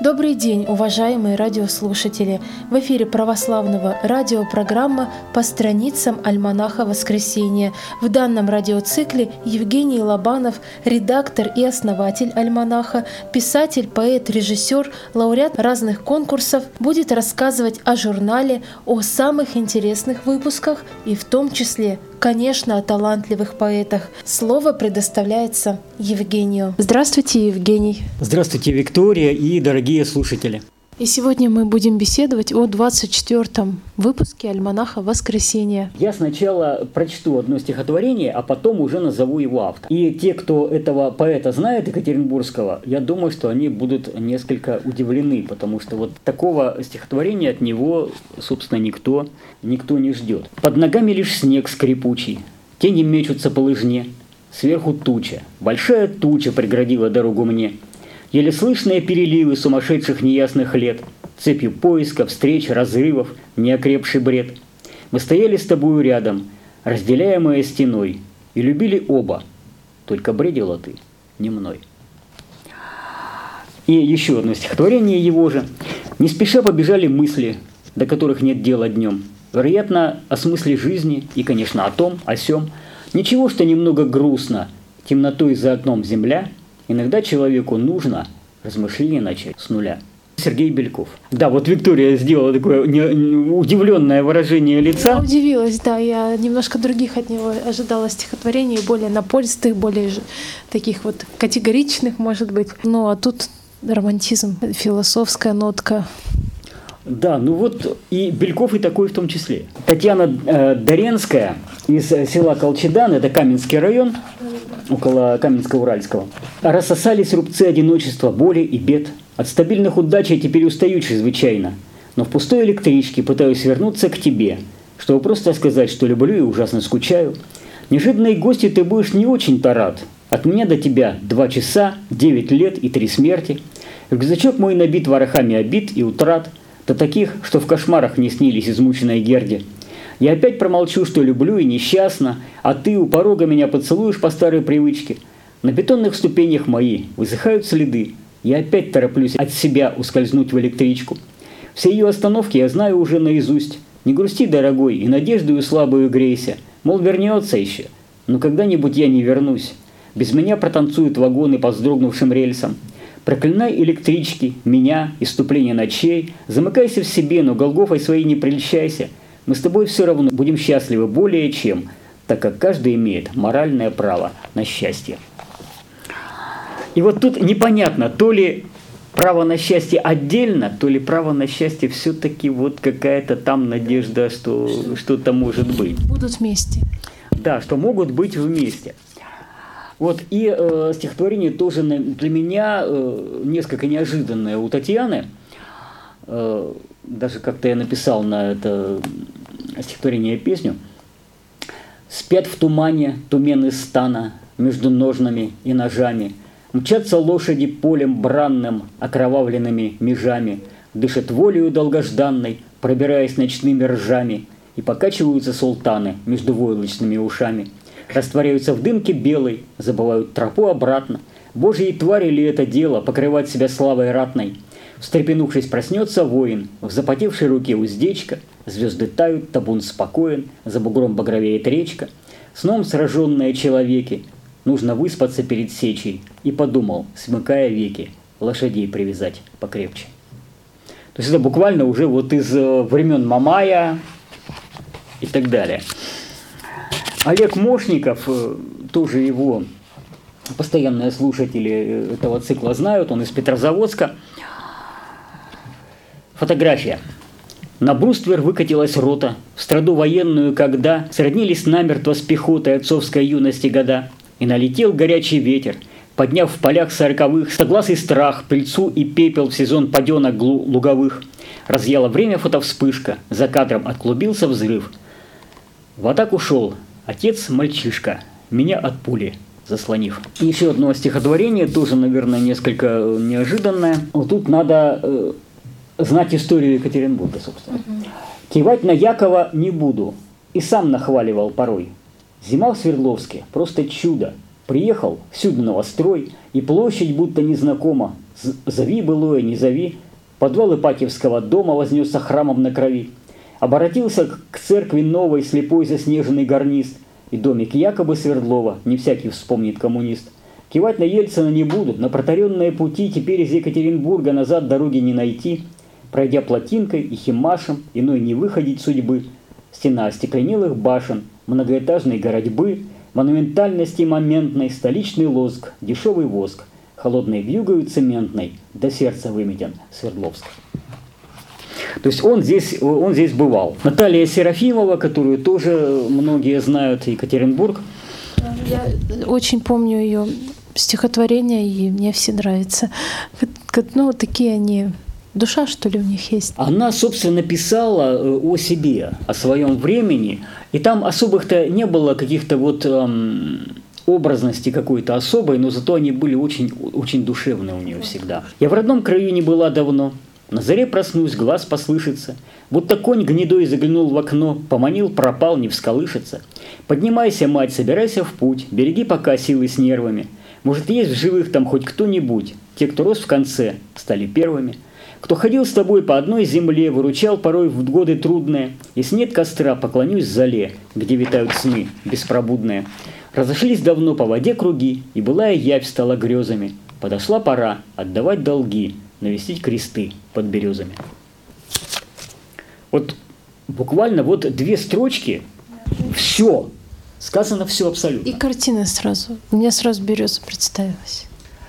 Добрый день, уважаемые радиослушатели! В эфире православного радиопрограмма «По страницам альманаха Воскресения». В данном радиоцикле Евгений Лобанов, редактор и основатель альманаха, писатель, поэт, режиссер, лауреат разных конкурсов, будет рассказывать о журнале, о самых интересных выпусках и в том числе, конечно, о талантливых поэтах. Слово предоставляется Евгению. Здравствуйте, Евгений. Здравствуйте, Виктория и дорогие слушатели. И сегодня мы будем беседовать о 24-м выпуске альманаха «Воскресение». Я сначала прочту одно стихотворение, а потом уже назову его автора. И те, кто этого поэта знает, екатеринбургского, я думаю, что они будут несколько удивлены, потому что вот такого стихотворения от него, собственно, никто не ждет. «Под ногами лишь снег скрипучий, тени мечутся по лыжне, сверху туча, большая туча преградила дорогу мне. Еле слышные переливы сумасшедших неясных лет, цепью поиска, встреч, разрывов, неокрепший бред. Мы стояли с тобою рядом, разделяемые стеной, и любили оба, только бредила ты не мной». И еще одно стихотворение его же. «Не спеша побежали мысли, до которых нет дела днем. Вероятно, о смысле жизни и, конечно, о том, о сём. Ничего, что немного грустно, темнотой за окном земля. Иногда человеку нужно размышление начать с нуля». Сергей Бельков. Да, вот Виктория сделала такое удивленное выражение лица. Я удивилась, да, я немножко других от него ожидала стихотворений, более напористых, более таких вот категоричных, может быть. Ну, а тут романтизм, философская нотка. Да, ну вот и Бельков и такой в том числе. Татьяна Доренская из села Колчедан, это Каменский район, около Каменска-Уральского. «Рассосались рубцы одиночества, боли и бед. От стабильных удач я теперь устаю чрезвычайно. Но в пустой электричке пытаюсь вернуться к тебе, чтобы просто сказать, что люблю и ужасно скучаю. Неожиданной гости ты будешь не очень-то рад. От меня до тебя 2 часа, 9 лет и 3 смерти. Рюкзачок мой набит ворохами обид и утрат, до таких, что в кошмарах не снились измученной Герде. Я опять промолчу, что люблю и несчастна, а ты у порога меня поцелуешь по старой привычке. На бетонных ступенях мои высыхают следы. Я опять тороплюсь от себя ускользнуть в электричку. Все ее остановки я знаю уже наизусть. Не грусти, дорогой, и надеждою слабую грейся. Мол, вернется еще. Но когда-нибудь я не вернусь. Без меня протанцуют вагоны по вздрогнувшим рельсам. Проклинай электрички, меня, иступление ночей. Замыкайся в себе, но Голгофой своей не прельщайся. Мы с тобой все равно будем счастливы более чем, так как каждый имеет моральное право на счастье». И вот тут непонятно, то ли право на счастье отдельно, то ли право на счастье все-таки вот какая-то там надежда, что что-то может быть. Будут вместе. Да, что могут быть вместе. Вот и стихотворение тоже для меня несколько неожиданное у Татьяны. Даже как-то я написал на это стихотворение песню. «Спят в тумане тумены стана между ножнами и ножами. Мчатся лошади полем бранным, окровавленными межами. Дышат волею долгожданной, пробираясь ночными ржами. И покачиваются султаны между войлочными ушами. Растворяются в дымке белой, забывают тропу обратно. Божьей твари ли это дело покрывать себя славой ратной? Встрепенувшись, проснется воин, в запотевшей руке уздечка, звезды тают, табун спокоен, за бугром багровеет речка. Сном сраженные человеки, нужно выспаться перед сечей, и подумал, смыкая веки, лошадей привязать покрепче». То есть это буквально уже вот из времен Мамая и так далее. Олег Мошников, тоже его постоянные слушатели этого цикла знают, он из Петрозаводска. Фотография. На бруствер выкатилась рота, в страду военную, когда сроднились намертво с пехотой отцовской юности года. И налетел горячий ветер, подняв в полях 40-х согласый страх, пыльцу и пепел в сезон паденок луговых. Разъяло время фотовспышка, за кадром отклубился взрыв. В атаку шел отец-мальчишка, меня от пули заслонив. И еще одно стихотворение, тоже, наверное, несколько неожиданное. Вот тут надо знать историю Екатеринбурга, собственно. «Кивать на Якова не буду, и сам нахваливал порой. Зима в Свердловске – просто чудо. Приехал, всюду новострой, и площадь будто незнакома. Зови былое, не зови. Подвал Ипатьевского дома вознесся храмом на крови. Обратился к церкви новой слепой заснеженный гарнист. И домик якобы Свердлова не всякий вспомнит коммунист. Кивать на Ельцина не буду, на протаренные пути теперь из Екатеринбурга назад дороги не найти. Пройдя Плотинкой и Химашем, иной не выходить судьбы. Стена остекленелых башен, многоэтажной городьбы, монументальности моментной, столичный лоск, дешевый воск, холодной вьюгою цементной, до сердца выметен Свердловск. То есть он здесь бывал. Наталья Серафимова, которую тоже многие знают, Екатеринбург. Я очень помню ее стихотворения, и мне все нравятся. Ну, такие они... Душа, что ли, у них есть? Она, собственно, писала о себе, о своем времени, и там особых-то не было каких-то вот образности какой-то особой, но зато они были очень, очень душевные у нее всегда. Я в родном краю не была давно. На заре проснусь, глаз послышится. Будто конь гнедой заглянул в окно, поманил, пропал, не всколышется. Поднимайся, мать, собирайся в путь, береги пока силы с нервами. Может, есть в живых там хоть кто-нибудь, те, кто рос в конце, стали первыми. Кто ходил с тобой по одной земле, выручал порой в годы трудные. Если нет костра, поклонюсь зале, где витают сны беспробудные. Разошлись давно по воде круги, и былая явь стала грезами. Подошла пора отдавать долги, навестить кресты под березами. Вот буквально вот 2 строчки, все, сказано все абсолютно. И картина сразу. У меня сразу береза представилась.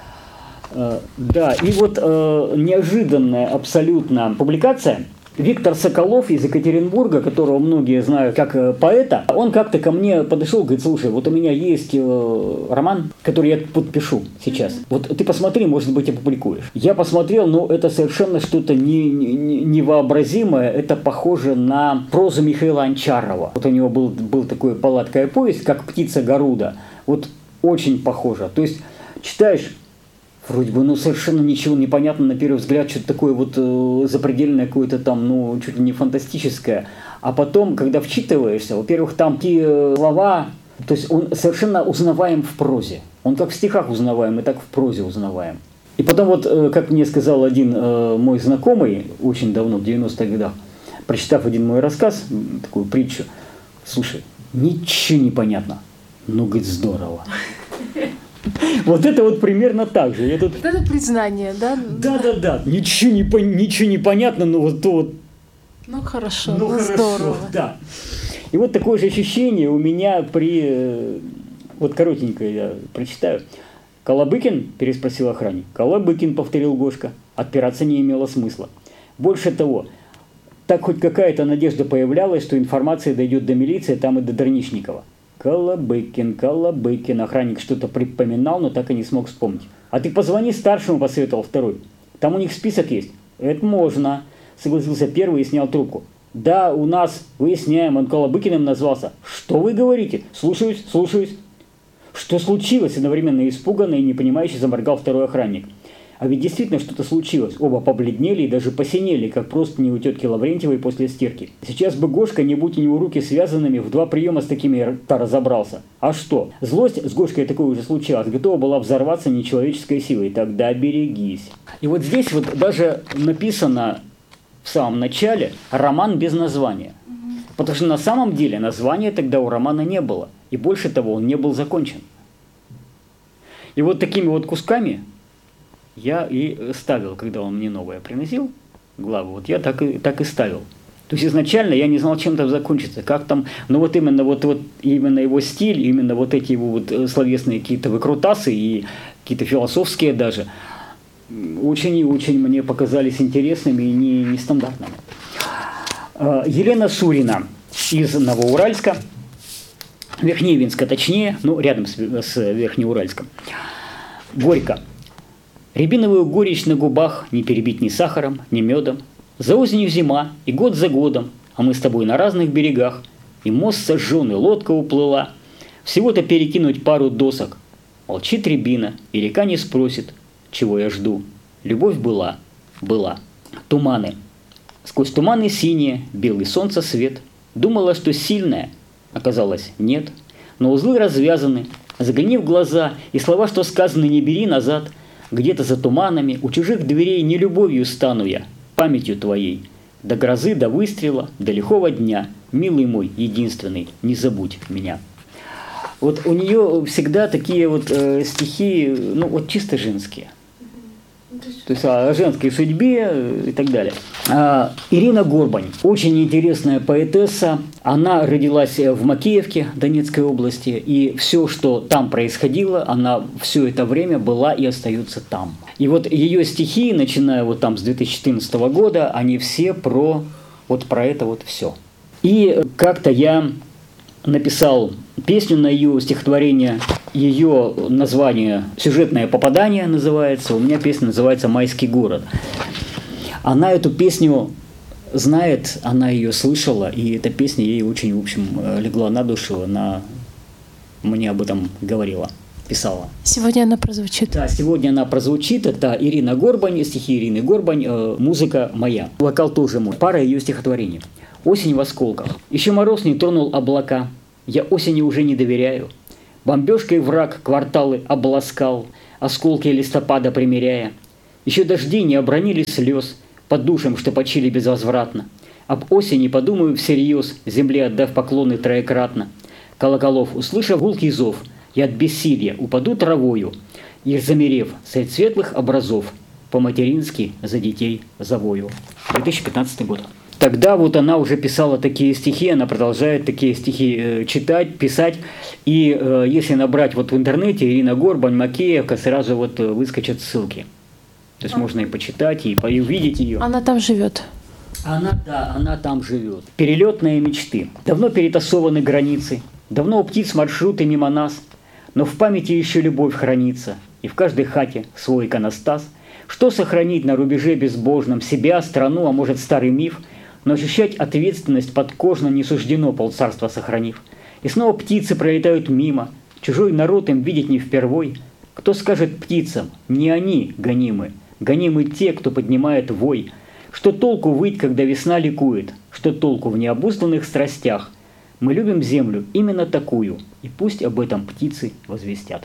Да, и вот неожиданная абсолютно публикация. Виктор Соколов из Екатеринбурга, которого многие знают как поэта, он как-то ко мне подошел, говорит: слушай, вот у меня есть роман, который я подпишу сейчас. Вот ты посмотри, может быть, опубликуешь. Я посмотрел, но это совершенно что-то невообразимое. Это похоже на прозу Михаила Анчарова. Вот у него был такой палаткая повесть, как «Птица Гаруда». Вот очень похоже. То есть читаешь, вроде бы, совершенно ничего не понятно на первый взгляд, что-то такое вот запредельное какое-то там, чуть ли не фантастическое. А потом, когда вчитываешься, во-первых, там те слова, то есть он совершенно узнаваем в прозе. Он как в стихах узнаваем, и так в прозе узнаваем. И потом вот, как мне сказал один мой знакомый, очень давно, в 90-х годах, прочитав один мой рассказ, такую притчу: слушай, ничего не понятно, говорит, здорово. Вот это вот примерно так же. Это признание, да? Да. Ничего не понятно, но вот то вот... Хорошо, здорово. Да. И вот такое же ощущение у меня при... Вот коротенько я прочитаю. «Колобыкин?» – переспросил охранник. «Колобыкин», – повторил Гошка. Отпираться не имело смысла. Больше того, так хоть какая-то надежда появлялась, что информация дойдет до милиции, там и до Дорничникова. Колобыкин. Охранник что-то припоминал, но так и не смог вспомнить. «А ты позвони старшему», – посоветовал второй. «Там у них список есть». «Это можно», – согласился первый и снял трубку. «Да, у нас, выясняем, он Колобыкиным назвался». «Что вы говорите?» «Слушаюсь». «Что случилось?» – одновременно испуганно и непонимающе заморгал второй охранник. А ведь действительно что-то случилось. Оба побледнели и даже посинели, как просто не у тетки Лаврентьевой после стирки. Сейчас бы Гошка, не будь у него руки связанными, в 2 приема с такими-то разобрался. А что? Злость с Гошкой такое уже случалось, готова была взорваться нечеловеческой силой. Тогда берегись. И вот здесь вот даже написано в самом начале роман без названия. Потому что на самом деле названия тогда у романа не было. И больше того, он не был закончен. И вот такими вот кусками я и ставил, когда он мне новое приносил, главу, вот я так и ставил. То есть изначально я не знал, чем там закончится, как там, но вот именно именно его стиль, именно вот эти его вот словесные какие-то выкрутасы и какие-то философские даже, очень и очень мне показались интересными и нестандартными. Елена Сурина из Новоуральска, Верхнеивенска точнее, рядом с Верхнеуральском. Горько. Рябиновую горечь на губах не перебить ни сахаром, ни медом. За осенью зима, и год за годом, а мы с тобой на разных берегах. И мост сожжен, и лодка уплыла. Всего-то перекинуть пару досок. Молчит рябина, и река не спросит, чего я жду. Любовь была. Туманы. Сквозь туманы синие, белый солнца свет. Думала, что сильная, оказалось, нет. Но узлы развязаны. Загляни в глаза, и слова, что сказаны, не бери назад. где-то за туманами, у чужих дверей не любовью стану я, памятью твоей. До грозы, до выстрела, до лихого дня, милый мой, единственный, не забудь меня. Вот у нее всегда такие вот стихи, ну вот чисто женские. То есть о женской судьбе и так далее. Ирина Горбань, очень интересная поэтесса. Она родилась в Макеевке Донецкой области, и все, что там происходило, она все это время была и остается там. И вот ее стихи, начиная вот там с 2014 года, они все про это вот все. И как-то я написал песню на ее стихотворение, ее название «Сюжетное попадание» называется, у меня песня называется «Майский город». Она эту песню знает, она ее слышала, и эта песня ей очень, в общем, легла на душу, она мне об этом говорила, писала. Сегодня она прозвучит. Да, сегодня она прозвучит, это Ирина Горбань, стихи Ирины Горбань, музыка моя. Вокал тоже мой, пара ее стихотворений. «Осень в осколках, еще мороз не тронул облака, я осени уже не доверяю. Бомбежкой враг кварталы обласкал, осколки листопада примеряя. Еще дожди не обронили слез под душем, что почили безвозвратно. Об осени подумаю всерьез, земле отдав поклоны троекратно. Колоколов, услышав гулкий зов, я от бессилия упаду травою, и, замерев средь светлых образов, по-матерински за детей завою». 2015 год. Тогда вот она уже писала такие стихи, она продолжает такие стихи читать, писать. И если набрать вот в интернете Ирина Горбань, Макеевка, сразу вот выскочат ссылки. То есть можно и почитать, и увидеть ее. Она там живет. Она там живет. Перелетные мечты. Давно перетасованы границы, давно у птиц маршруты мимо нас, но в памяти еще любовь хранится, и в каждой хате свой иконостас. Что сохранить на рубеже безбожном? Себя, страну, а может старый миф? Но ощущать ответственность подкожно не суждено, полцарства сохранив. И снова птицы пролетают мимо, чужой народ им видеть не впервой. Кто скажет птицам, не они гонимы, гонимы те, кто поднимает вой. Что толку выть, когда весна ликует, что толку в необузданных страстях? Мы любим землю именно такую, и пусть об этом птицы возвестят.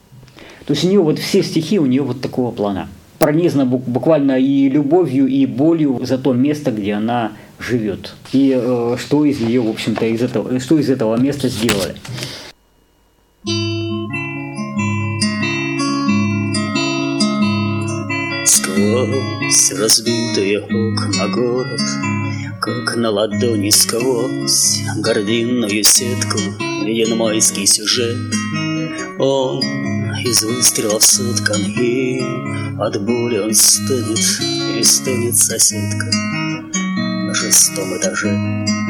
То есть у нее вот все стихи, у нее вот такого плана. Пронизано буквально и любовью, и болью за то место, где она живет. И что из нее, в общем-то, что из этого места сделали. Сквозь разбитые окна город, как на ладони сквозь гординную сетку, виден майский сюжет. Он из выстрелов соткан, и от боли он стонет, или стонет соседка на 6-м этаже.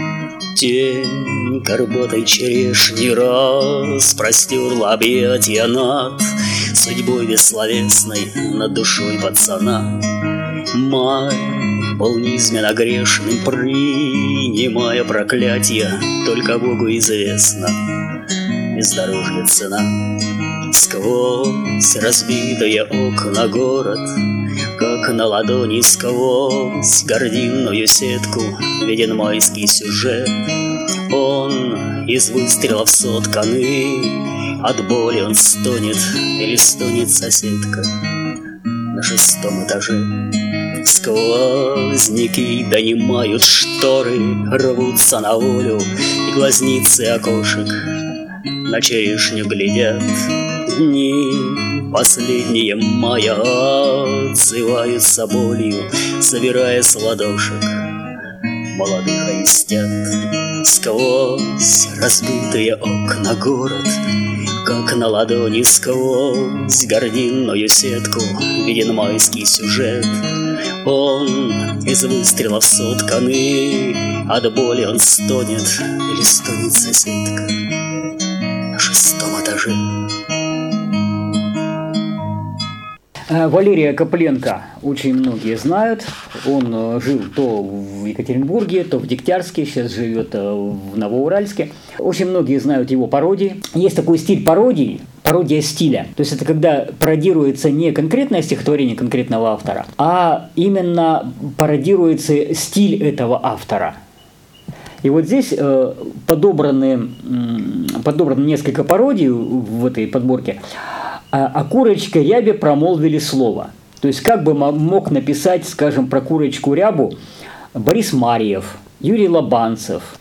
Тень горбатой черешни распростерла объятия над судьбой бессловесной, над душой пацана. Май был низменно грешным, принимая проклятия, только Богу известно бездорожье цена. Сквозь разбитые окна город, как на ладони сквозь гординную сетку, виден майский сюжет. Он из выстрелов соткан, и от боли он стонет, или стонет соседка на 6-м этаже. Сквозняки донимают шторы, рвутся на волю, и глазницы окошек на черешню глядят. Дни последние мая отзываются болью, собирая с ладошек молодых аистят. Сквозь разбитые окна город, как на ладони сквозь гординную сетку, виден майский сюжет. Он из выстрелов соткан, и от боли он стонет, или стонет соседка на 6-м этаже. Валерия Копленко очень многие знают. Он жил то в Екатеринбурге, то в Дегтярске, сейчас живет в Новоуральске. Очень многие знают его пародии. Есть такой стиль пародии, пародия стиля. То есть это когда пародируется не конкретное стихотворение конкретного автора, а именно пародируется стиль этого автора. И вот здесь подобраны несколько пародий в этой подборке. о курочке Рябе промолвили слово. То есть как бы мог написать, скажем, про курочку Рябу Борис Марьев, Юрий Лобанцев,